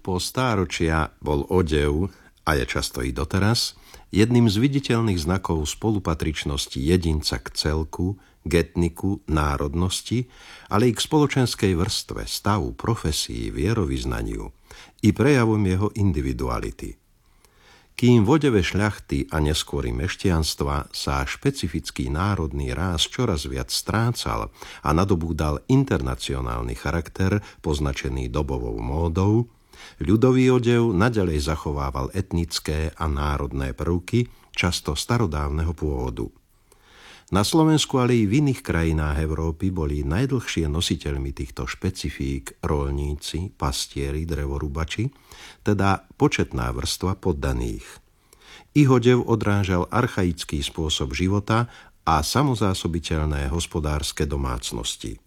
po stáročia bol odev, a je často i doteraz, jedným z viditeľných znakov spolupatričnosti jedinca k celku, k etniku, národnosti, ale i k spoločenskej vrstve, stavu, profesii, vierovyznaniu i prejavom jeho individuality. Kým v odeve šľachty a neskôr i mešťanstva sa špecifický národný ráz čoraz viac strácal a nadobúdal internacionálny charakter poznačený dobovou módou, ľudový odev naďalej zachovával etnické a národné prvky, často starodávneho pôvodu. Na Slovensku, ale i v iných krajinách Európy boli najdlhšie nositeľmi týchto špecifík roľníci, pastieri, drevorúbači, teda početná vrstva poddaných. Ich odev odrážal archaický spôsob života a samozásobiteľné hospodárske domácnosti.